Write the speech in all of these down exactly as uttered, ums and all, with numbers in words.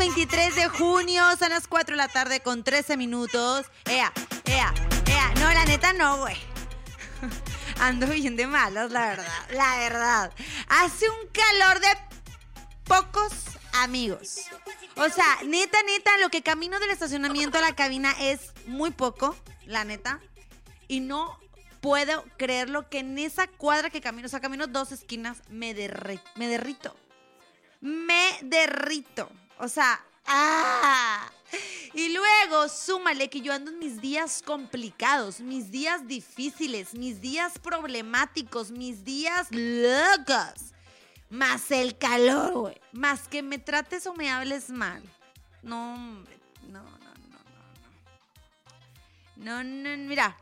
veintitrés de junio, son las cuatro de la tarde con trece minutos. Ea, ea, ea. No, la neta no, güey. Ando bien de malas, la verdad, la verdad. Hace un calor de pocos amigos. O sea, neta, neta, lo que camino del estacionamiento a la cabina es muy poco, la neta. Y no puedo creerlo que en esa cuadra que camino, o sea, camino dos esquinas, me, derri- me derrito. Me derrito. O sea, ¡ah! Y luego, súmale que yo ando en mis días complicados, mis días difíciles, mis días problemáticos, mis días locos. Más el calor, güey. Más que me trates o me hables mal. No, hombre. No, no, no, no, no. No, no, mira.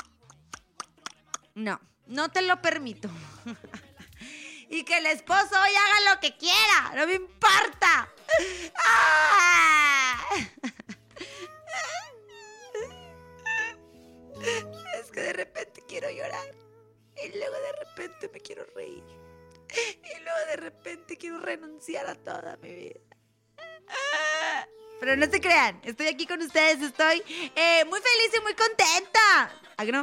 No, no te lo permito. Y que el esposo hoy haga lo que quiera. No me importa. ¡Ah! Es que de repente quiero llorar. Y luego de repente me quiero reír. Y luego de repente quiero renunciar a toda mi vida. Pero no se crean, estoy aquí con ustedes. Estoy eh, muy feliz y muy contenta. ¿A que no?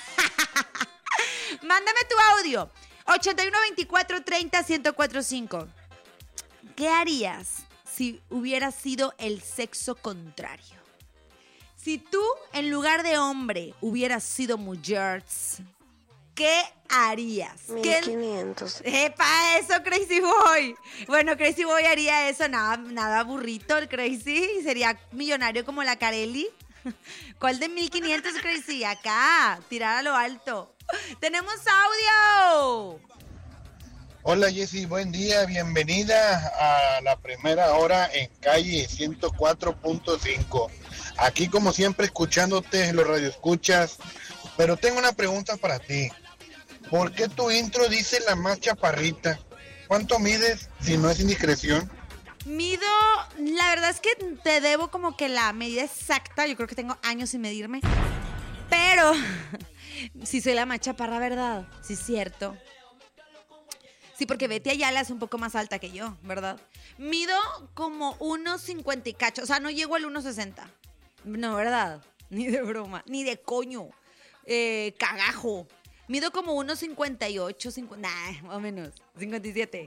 Mándame tu audio ochenta y uno veinticuatro treinta ciento cuarenta y cinco. ¿Qué harías si hubieras sido el sexo contrario? Si tú, en lugar de hombre, hubieras sido mujer, ¿qué harías? mil quinientos. ¿Qué? ¡Epa, eso, Crazy Boy! Bueno, Crazy Boy haría eso, nada, nada burrito el Crazy. Sería millonario como la Carelli. ¿Cuál de mil quinientos, Crazy? Acá, tirar a lo alto. ¡Tenemos audio! Hola Jessy, buen día, bienvenida a la primera hora en calle ciento cuatro punto cinco. Aquí como siempre escuchándote, los radioescuchas, pero tengo una pregunta para ti. ¿Por qué tu intro dice la más chaparrita? ¿Cuánto mides si no es indiscreción? Mido, la verdad es que te debo como que la medida exacta, yo creo que tengo años sin medirme, pero sí soy la más chaparra, ¿verdad? Sí, cierto. Sí, porque Betty Ayala es un poco más alta que yo, ¿verdad? Mido como uno cincuenta y cacho, o sea, no llego al uno sesenta. No, ¿verdad? Ni de broma, ni de coño. Eh, cagajo. Mido como uno cincuenta y ocho, cincuenta, nah, más o menos, cincuenta y siete.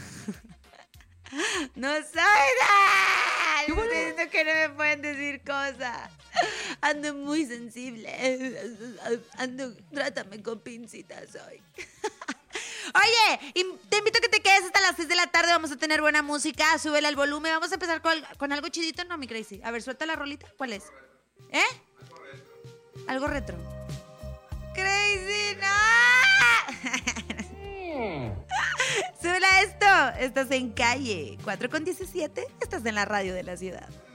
No soy nada. Estoy diciendo que no me pueden decir cosas. Ando muy sensible. Ando, trátame con pincitas hoy. Oye, y te invito a que te quedes hasta las seis de la tarde. Vamos a tener buena música. Súbele al volumen. Vamos a empezar con, con algo chidito. No, mi Crazy. A ver, suelta la rolita. ¿Cuál es? ¿Eh? Algo retro. Crazy, no. Súbela esto. Estás en calle cuatro con diecisiete. Estás en la radio de la ciudad.